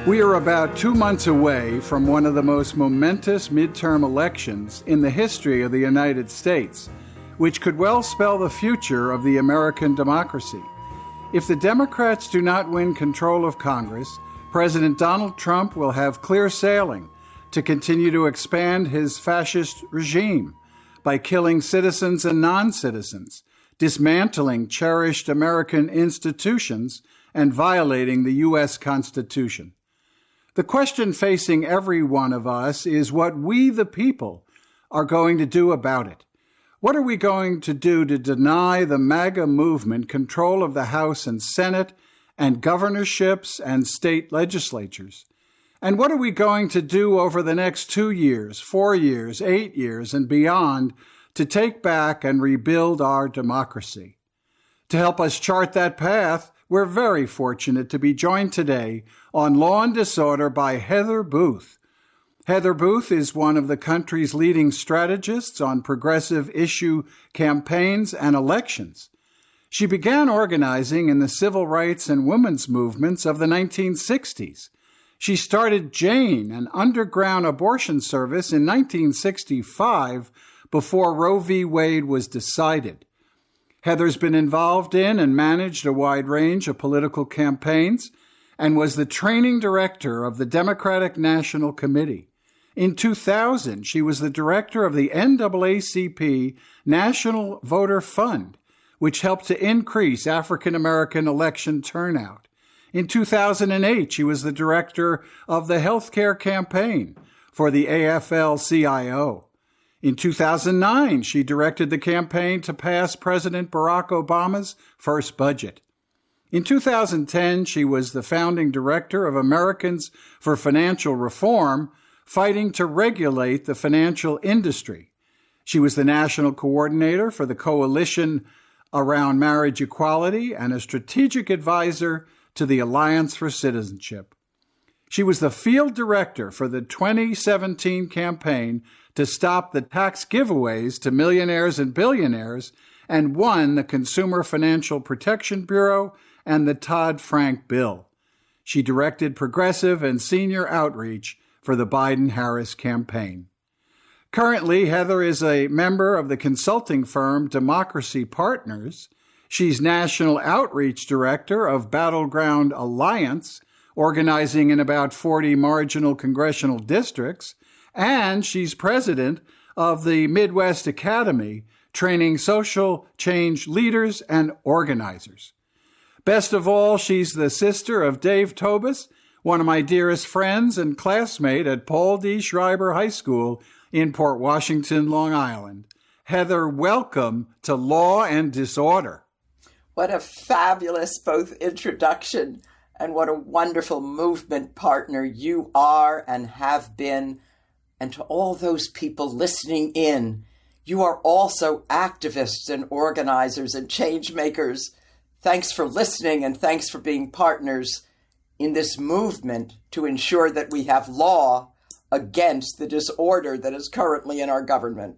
We are about 2 months away from one of the most momentous midterm elections in the history of the United States, which could well spell the future of the American democracy. If the Democrats do not win control of Congress, President Donald Trump will have clear sailing to continue to expand his fascist regime by killing citizens and non-citizens, dismantling cherished American institutions, and violating the U.S. Constitution. The question facing every one of us is what we, the people, are going to do about it. What are we going to do to deny the MAGA movement control of the House and Senate and governorships and state legislatures? And what are we going to do over the next 2 years, 4 years, 8 years, and beyond to take back and rebuild our democracy? To help us chart that path, we're very fortunate to be joined today on Law and Disorder by Heather Booth. Heather Booth is one of the country's leading strategists on progressive issue campaigns and elections. She began organizing in the civil rights and women's movements of the 1960s. She started Jane, an underground abortion service, in 1965 before Roe v. Wade was decided. Heather's been involved in and managed a wide range of political campaigns and was the training director of the Democratic National Committee. In 2000, she was the director of the NAACP National Voter Fund, which helped to increase African American election turnout. In 2008, she was the director of the healthcare campaign for the AFL-CIO. In 2009, she directed the campaign to pass President Barack Obama's first budget. In 2010, she was the founding director of Americans for Financial Reform, fighting to regulate the financial industry. She was the national coordinator for the Coalition Around Marriage Equality and a strategic advisor to the Alliance for Citizenship. She was the field director for the 2017 campaign to stop the tax giveaways to millionaires and billionaires and won the Consumer Financial Protection Bureau and the Dodd-Frank bill. She directed progressive and senior outreach for the Biden-Harris campaign. Currently, Heather is a member of the consulting firm Democracy Partners. She's National Outreach Director of Battleground Alliance, organizing in about 40 marginal congressional districts, and she's president of the Midwest Academy, training social change leaders and organizers. Best of all, she's the sister of Dave Tobus, one of my dearest friends and classmate at Paul D. Schreiber High School in Port Washington, Long Island. Heather, welcome to Law and Disorder. What a fabulous both introduction and what a wonderful movement partner you are and have been. And to all those people listening in, you are also activists and organizers and change makers. Thanks for listening and thanks for being partners in this movement to ensure that we have law against the disorder that is currently in our government.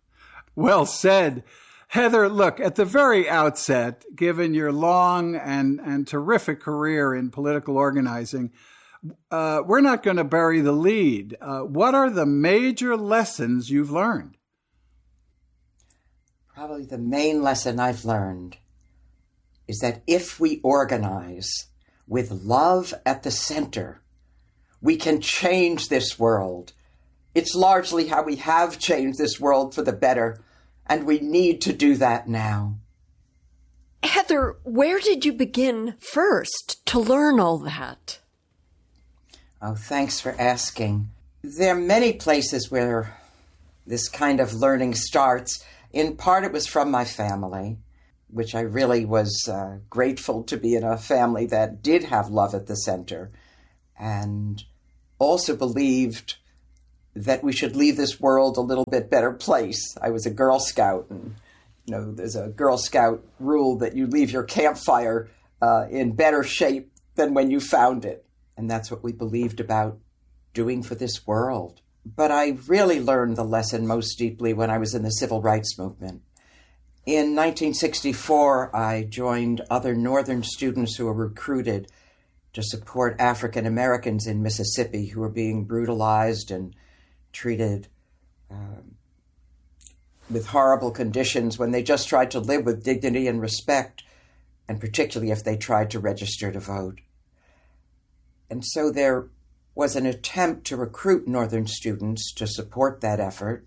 Well said. Heather, look, at the very outset, given your long and terrific career in political organizing, we're not going to bury the lead. What are the major lessons you've learned? Probably the main lesson I've learned is that if we organize with love at the center, we can change this world. It's largely how we have changed this world for the better, and we need to do that now. Heather, where did you begin first to learn all that? Oh, thanks for asking. There are many places where this kind of learning starts. In part, it was from my family, which I really was grateful to be in a family that did have love at the center and also believed that we should leave this world a little bit better place. I was a Girl Scout, and there's a Girl Scout rule that you leave your campfire in better shape than when you found it. And that's what we believed about doing for this world. But I really learned the lesson most deeply when I was in the civil rights movement. In 1964, I joined other Northern students who were recruited to support African Americans in Mississippi who were being brutalized and treated with horrible conditions when they just tried to live with dignity and respect, and particularly if they tried to register to vote. And so there was an attempt to recruit Northern students to support that effort.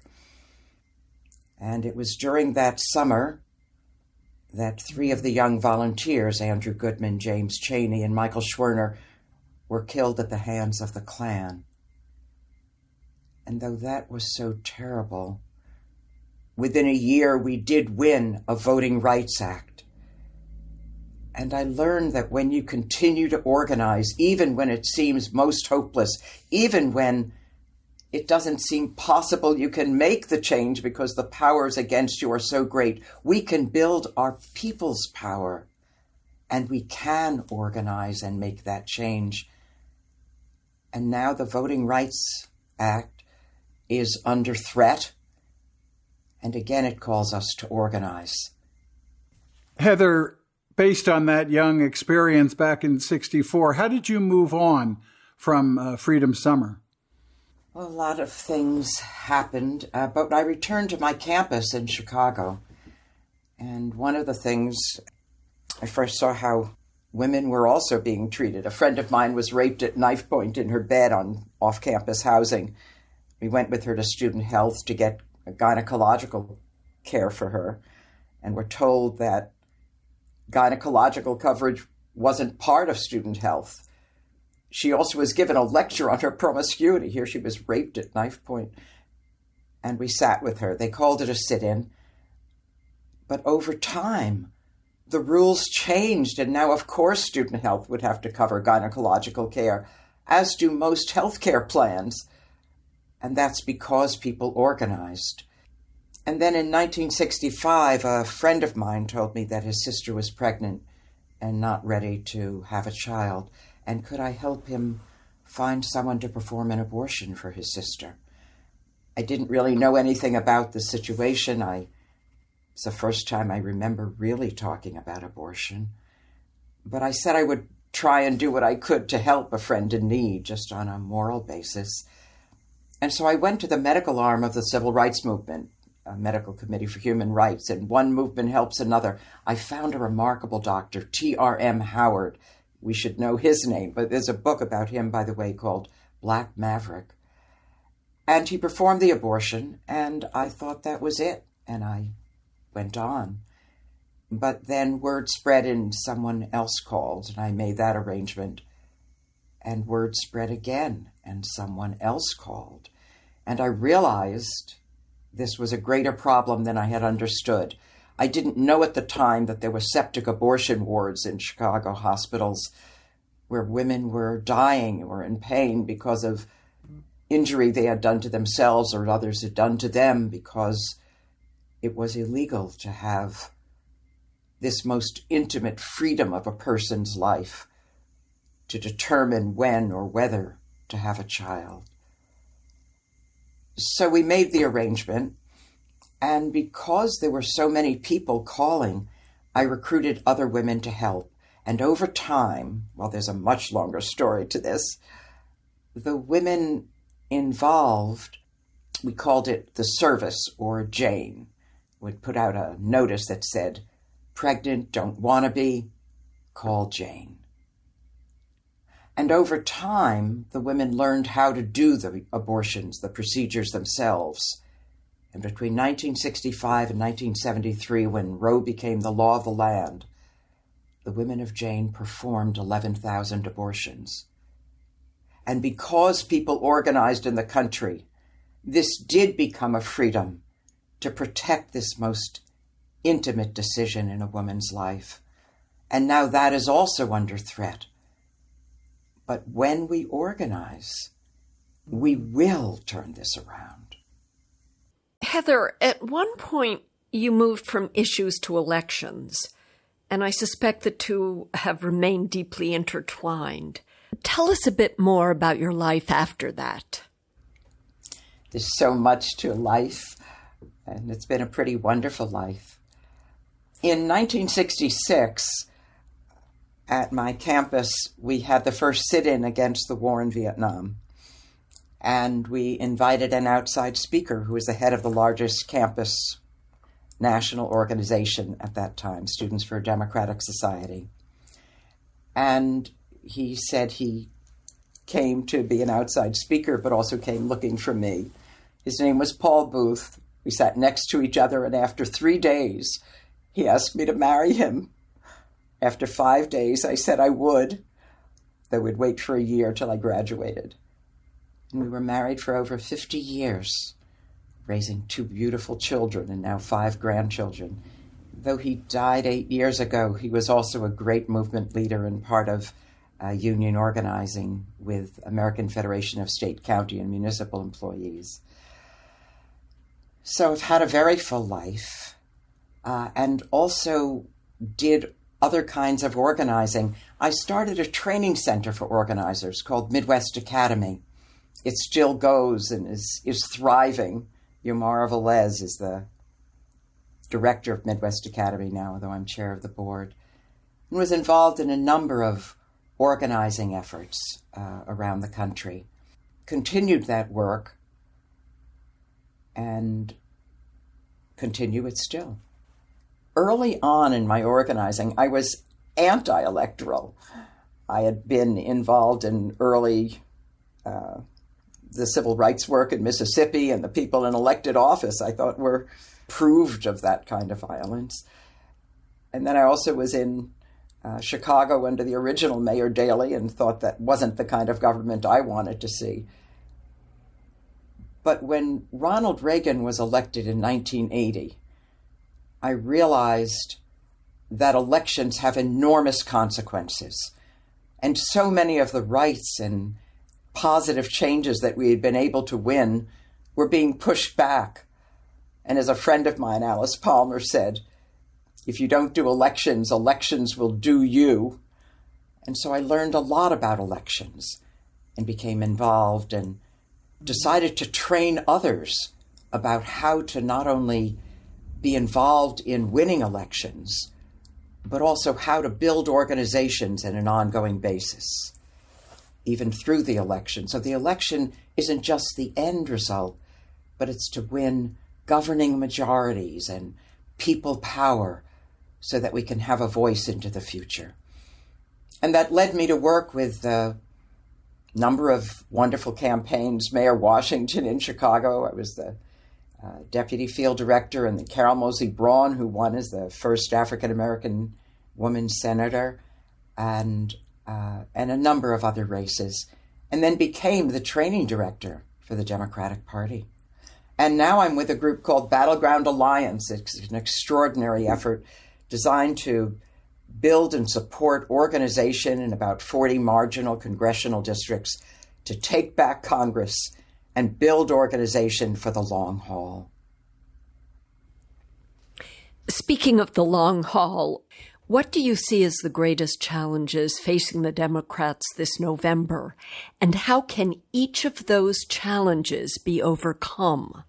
And it was during that summer that 3 of the young volunteers, Andrew Goodman, James Chaney, and Michael Schwerner, were killed at the hands of the Klan. And though that was so terrible, within a year we did win a Voting Rights Act. And I learned that when you continue to organize, even when it seems most hopeless, even when it doesn't seem possible you can make the change because the powers against you are so great, we can build our people's power, and we can organize and make that change. And now the Voting Rights Act is under threat, and again it calls us to organize. Heather, based on that young experience back in '64, how did you move on from Freedom Summer? Well, a lot of things happened, but I returned to my campus in Chicago. And one of the things, I first saw how women were also being treated. A friend of mine was raped at knife point in her bed on off-campus housing. We went with her to student health to get gynecological care for her, and were told that gynecological coverage wasn't part of student health. She also was given a lecture on her promiscuity. Here she was raped at knife point. And we sat with her. They called it a sit-in. But over time, the rules changed. And now, of course, student health would have to cover gynecological care, as do most healthcare plans. And that's because people organized. And then in 1965, a friend of mine told me that his sister was pregnant and not ready to have a child. And could I help him find someone to perform an abortion for his sister? I didn't really know anything about the situation. It's the first time I remember really talking about abortion. But I said I would try and do what I could to help a friend in need, just on a moral basis. And so I went to the medical arm of the civil rights movement, a Medical Committee for Human Rights, and one movement helps another. I found a remarkable doctor, T.R.M. Howard. We should know his name, but there's a book about him, by the way, called Black Maverick. And he performed the abortion, and I thought that was it, and I went on. But then word spread and someone else called, and I made that arrangement. And word spread again, and someone else called. And I realized this was a greater problem than I had understood. I didn't know at the time that there were septic abortion wards in Chicago hospitals where women were dying or in pain because of injury they had done to themselves or others had done to them, because it was illegal to have this most intimate freedom of a person's life to determine when or whether to have a child. So we made the arrangement. And because there were so many people calling, I recruited other women to help. And over time, well, there's a much longer story to this, the women involved, we called it the service, or Jane, would put out a notice that said, "Pregnant, don't want to be, call Jane." And over time, the women learned how to do the abortions, the procedures themselves. And between 1965 and 1973, when Roe became the law of the land, the women of Jane performed 11,000 abortions. And because people organized in the country, this did become a freedom to protect this most intimate decision in a woman's life. And now that is also under threat. But when we organize, we will turn this around. Heather, at one point you moved from issues to elections, and I suspect the two have remained deeply intertwined. Tell us a bit more about your life after that. There's so much to life, and it's been a pretty wonderful life. In 1966, at my campus, we had the first sit-in against the war in Vietnam. And we invited an outside speaker who was the head of the largest campus national organization at that time, Students for a Democratic Society. And he said he came to be an outside speaker, but also came looking for me. His name was Paul Booth. We sat next to each other, and after 3 days, he asked me to marry him. After 5 days, I said I would, though we'd wait for a year till I graduated. And we were married for over 50 years, raising 2 beautiful children and now 5 grandchildren. Though he died 8 years ago, he was also a great movement leader and part of union organizing with American Federation of State, County, and Municipal Employees. So I've had a very full life, and also did other kinds of organizing. I started a training center for organizers called Midwest Academy. It still goes and is thriving. Yomara Velez is the director of Midwest Academy now, although I'm chair of the board, and was involved in a number of organizing efforts around the country. Continued that work and continue it still. Early on in my organizing, I was anti-electoral. I had been involved in early the civil rights work in Mississippi, and the people in elected office I thought were proved of that kind of violence. And then I also was in Chicago under the original Mayor Daley and thought that wasn't the kind of government I wanted to see. But when Ronald Reagan was elected in 1980, I realized that elections have enormous consequences. And so many of the rights and positive changes that we had been able to win were being pushed back. And as a friend of mine, Alice Palmer, said, if you don't do elections, elections will do you. And so I learned a lot about elections and became involved and decided to train others about how to not only be involved in winning elections, but also how to build organizations on an ongoing basis, even through the election. So the election isn't just the end result, but it's to win governing majorities and people power so that we can have a voice into the future. And that led me to work with a number of wonderful campaigns. Mayor Washington in Chicago, I was the deputy field director, and the Carol Moseley Braun, who won as the first African-American woman senator, and a number of other races, and then became the training director for the Democratic Party. And now I'm with a group called Battleground Alliance. It's an extraordinary effort designed to build and support organization in about 40 marginal congressional districts to take back Congress and build organization for the long haul. Speaking of the long haul, what do you see as the greatest challenges facing the Democrats this November, and how can each of those challenges be overcome?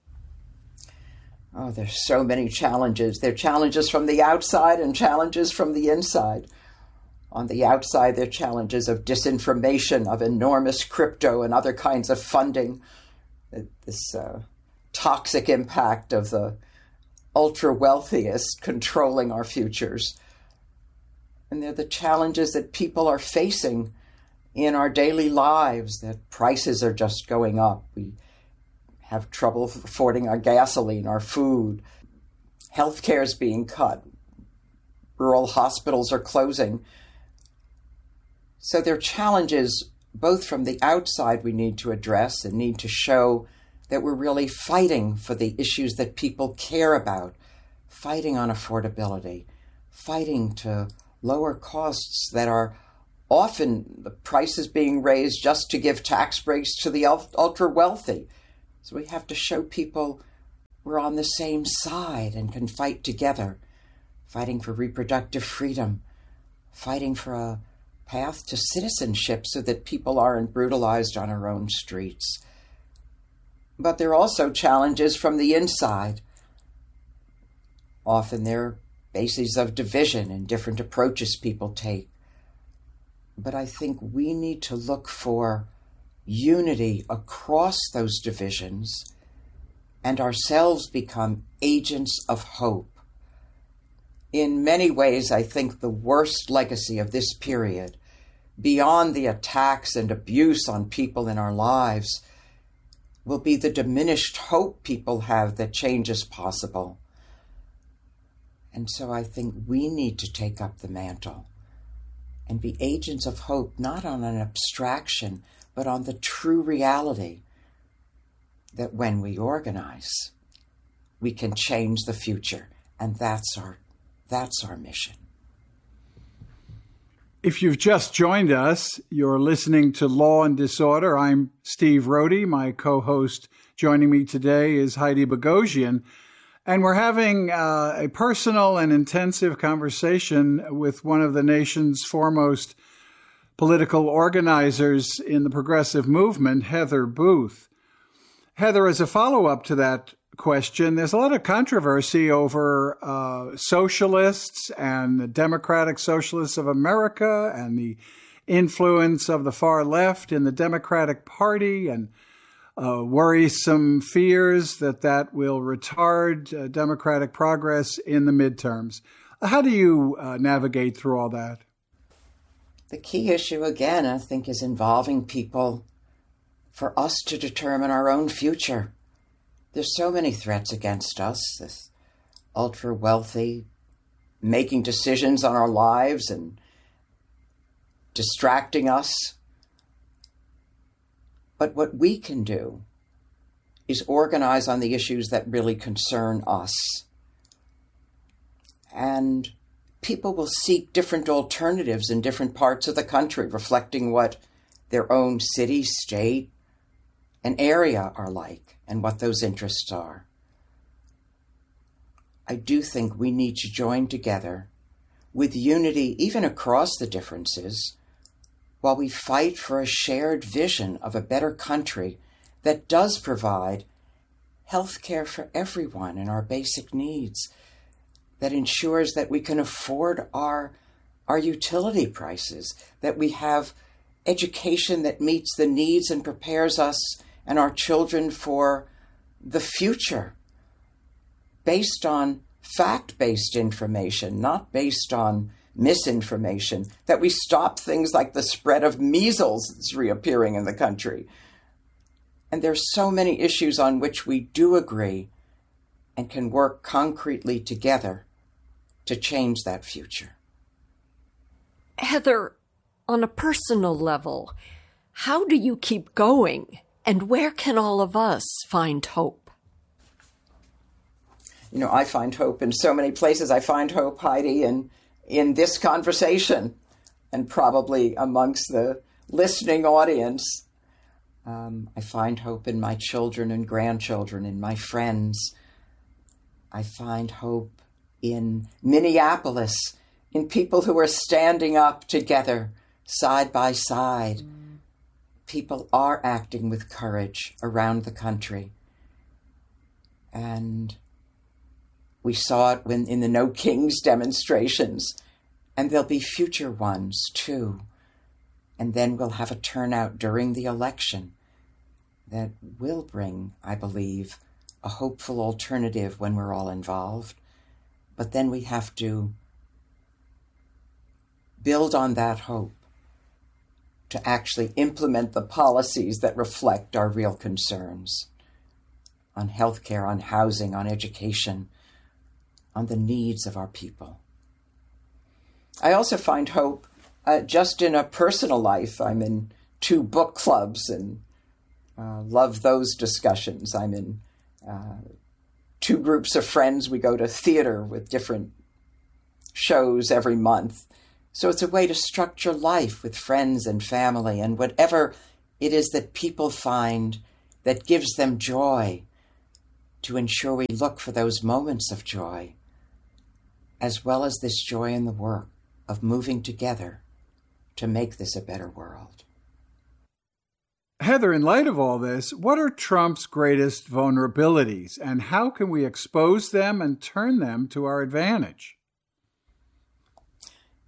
Oh, there's so many challenges. There are challenges from the outside and challenges from the inside. On the outside, there are challenges of disinformation, of enormous crypto and other kinds of funding, this toxic impact of the ultra-wealthiest controlling our futures. And they're the challenges that people are facing in our daily lives, that prices are just going up. We have trouble affording our gasoline, our food. Healthcare is being cut. Rural hospitals are closing. So there are challenges both from the outside we need to address and need to show that we're really fighting for the issues that people care about, fighting on affordability, fighting to lower costs that are often the prices being raised just to give tax breaks to the ultra-wealthy. So we have to show people we're on the same side and can fight together, fighting for reproductive freedom, fighting for a path to citizenship so that people aren't brutalized on our own streets. But there are also challenges from the inside. Often there are bases of division and different approaches people take. but I think we need to look for unity across those divisions and ourselves become agents of hope. In many ways, I think the worst legacy of this period, beyond the attacks and abuse on people in our lives, will be the diminished hope people have that change is possible. And so I think we need to take up the mantle and be agents of hope, not on an abstraction, but on the true reality that when we organize, we can change the future. And that's our mission. If you've just joined us, you're listening to Law and Disorder. I'm Steve Rohde. My co-host joining me today is Heidi Bogosian. And we're having a personal and intensive conversation with one of the nation's foremost political organizers in the progressive movement, Heather Booth. Heather, as a follow-up to that question, there's a lot of controversy over socialists and the Democratic Socialists of America and the influence of the far left in the Democratic Party, and worrisome fears that will retard Democratic progress in the midterms. How do you navigate through all that? The key issue, again, I think, is involving people for us to determine our own future. There's so many threats against us, this ultra-wealthy making decisions on our lives and distracting us. But what we can do is organize on the issues that really concern us. And people will seek different alternatives in different parts of the country, reflecting what their own city, state, and area are like and what those interests are. I do think we need to join together with unity, even across the differences, while we fight for a shared vision of a better country that does provide health care for everyone and our basic needs, that ensures that we can afford our utility prices, that we have education that meets the needs and prepares us and our children for the future, based on fact-based information, not based on misinformation, that we stop things like the spread of measles that's reappearing in the country. And there's so many issues on which we do agree and can work concretely together to change that future. Heather, on a personal level, how do you keep going? And where can all of us find hope? You know, I find hope in so many places. I find hope, Heidi, in this conversation and probably amongst the listening audience. I find hope in my children and grandchildren, in my friends. I find hope in Minneapolis, in people who are standing up together, side by side. People are acting with courage around the country. And we saw it in the No Kings demonstrations, and there'll be future ones too. And then we'll have a turnout during the election that will bring, I believe, a hopeful alternative when we're all involved. But then we have to build on that hope to actually implement the policies that reflect our real concerns on healthcare, on housing, on education, on the needs of our people. I also find hope just in a personal life. I'm in 2 book clubs and love those discussions. I'm in 2 groups of friends. We go to theater with different shows every month. So it's a way to structure life with friends and family and whatever it is that people find that gives them joy, to ensure we look for those moments of joy, as well as this joy in the work of moving together to make this a better world. Heather, in light of all this, what are Trump's greatest vulnerabilities, and how can we expose them and turn them to our advantage?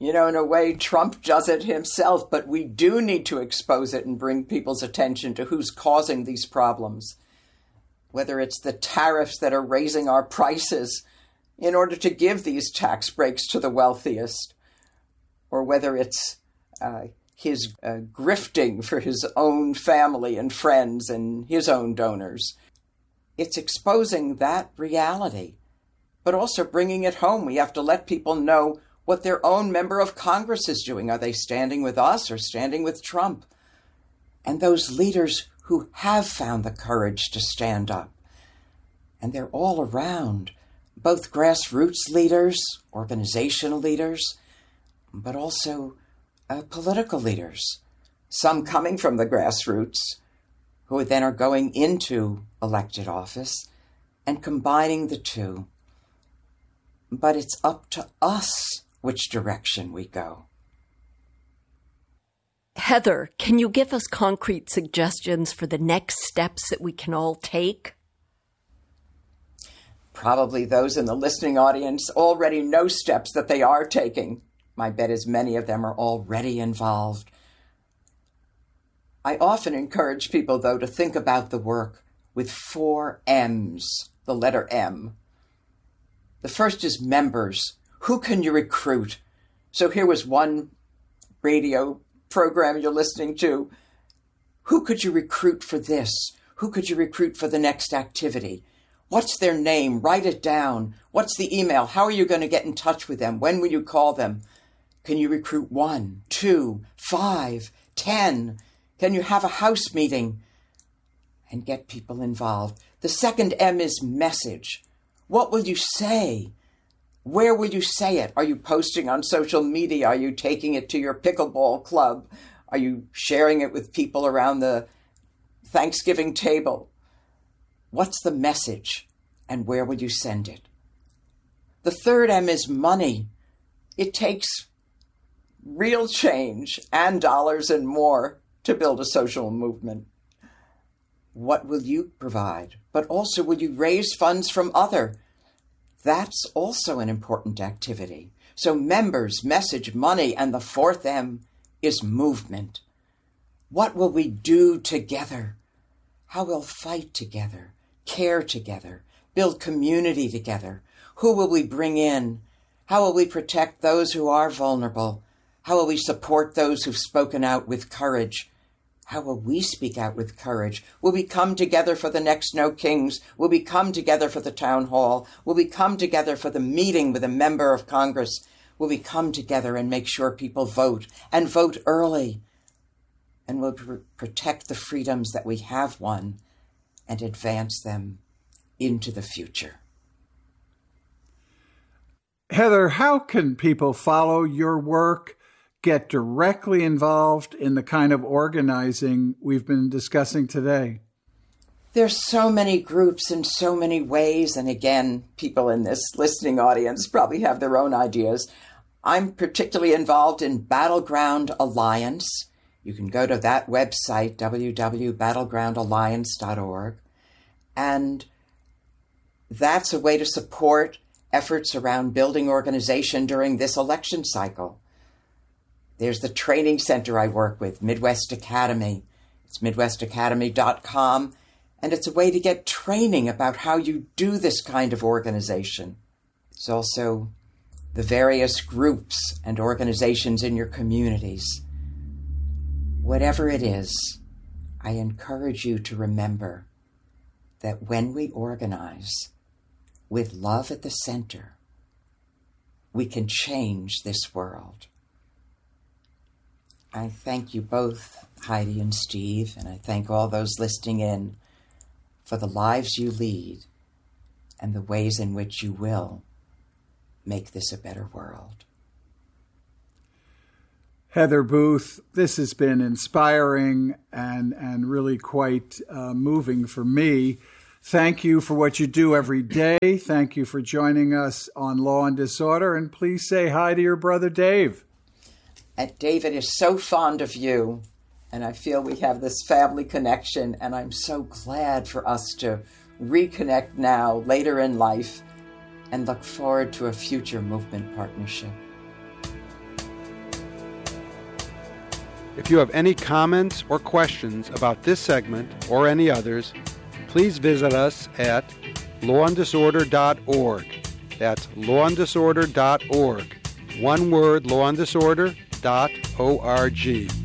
In a way, Trump does it himself, but we do need to expose it and bring people's attention to who's causing these problems. Whether it's the tariffs that are raising our prices in order to give these tax breaks to the wealthiest, or whether it's his grifting for his own family and friends and his own donors. It's exposing that reality, but also bringing it home. We have to let people know what their own member of Congress is doing. Are they standing with us or standing with Trump? And those leaders who have found the courage to stand up. And they're all around, both grassroots leaders, organizational leaders, but also political leaders. Some coming from the grassroots, who then are going into elected office and combining the two. But it's up to us which direction we go. Heather, can you give us concrete suggestions for the next steps that we can all take? Probably those in the listening audience already know steps that they are taking. My bet is many of them are already involved. I often encourage people, though, to think about the work with 4 M's, the letter M. The first is members. Who can you recruit? So here was one radio program you're listening to. Who could you recruit for this? Who could you recruit for the next activity? What's their name? Write it down. What's the email? How are you going to get in touch with them? When will you call them? Can you recruit 1, 2, 5, 10? Can you have a house meeting? And get people involved. The second M is message. What will you say? Where will you say it? Are you posting on social media? Are you taking it to your pickleball club? Are you sharing it with people around the Thanksgiving table? What's the message, and where will you send it? The third M is money. It takes real change and dollars and more to build a social movement. What will you provide? But also, will you raise funds from other? That's also an important activity. So members, message, money, and the fourth M is movement. What will we do together? How we'll fight together, care together, build community together. Who will we bring in? How will we protect those who are vulnerable? How will we support those who've spoken out with courage? How will we speak out with courage? Will we come together for the next No Kings? Will we come together for the town hall? Will we come together for the meeting with a member of Congress? Will we come together and make sure people vote, and vote early? And will protect the freedoms that we have won and advance them into the future. Heather, how can people follow your work, get directly involved in the kind of organizing we've been discussing today? There's so many groups in so many ways, and again, people in this listening audience probably have their own ideas. I'm particularly involved in Battleground Alliance. You can go to that website, www.battlegroundalliance.org, and that's a way to support efforts around building organization during this election cycle. There's the training center I work with, Midwest Academy. It's midwestacademy.com, and it's a way to get training about how you do this kind of organization. It's also the various groups and organizations in your communities. Whatever it is, I encourage you to remember that when we organize with love at the center, we can change this world. I thank you both, Heidi and Steve, and I thank all those listening in for the lives you lead and the ways in which you will make this a better world. Heather Booth, this has been inspiring and really quite moving for me. Thank you for what you do every day. Thank you for joining us on Law and Disorder, and please say hi to your brother Dave. And David is so fond of you, and I feel we have this family connection, and I'm so glad for us to reconnect now, later in life, and look forward to a future movement partnership. If you have any comments or questions about this segment or any others, please visit us at lawanddisorder.org. That's lawanddisorder.org. One word, lawanddisorder.org.